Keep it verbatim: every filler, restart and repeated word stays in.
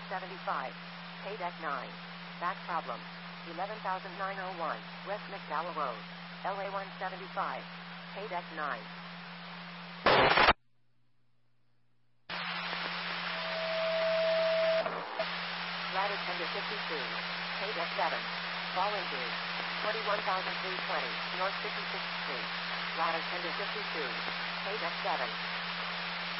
seventy-five. Pay deck nine. Back problem. eleven thousand nine hundred one. West McDowell Road. L A one seventy-five. Pay deck nine. Ladder ten to fifty-two. Pay deck seven. Fall into twenty-one thousand three hundred twenty. North fifty-sixth Street. Ladder ten to fifty-two. Pay deck seven.